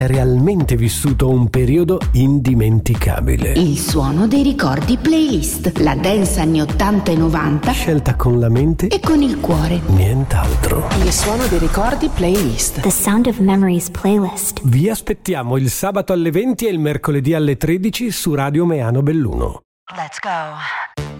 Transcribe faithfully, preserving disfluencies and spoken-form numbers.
realmente vissuto un periodo indimenticabile. Il suono dei ricordi playlist, la dance anni ottanta e novanta, Scelta con la mente e con il cuore. Nient'altro. Il suono dei ricordi playlist. The Sound of Memories playlist. Vi aspettiamo il sabato alle venti e il mercoledì alle tredici su Radio Meano Belluno. Let's go.